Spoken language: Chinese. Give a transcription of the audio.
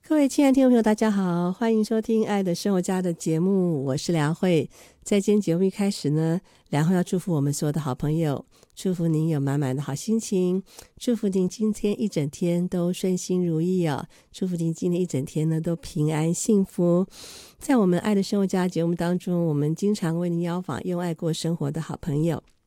各位亲爱的听众朋友大家好，欢迎收听爱的生活家的节目，我是梁慧。在今天节目一开始呢，梁慧要祝福我们所有的好朋友，祝福您有满满的好心情，祝福您今天一整天都顺心如意哦，祝福您今天一整天呢都平安幸福。在我们爱的生活家节目当中，我们经常为您邀访用爱过生活的好朋友，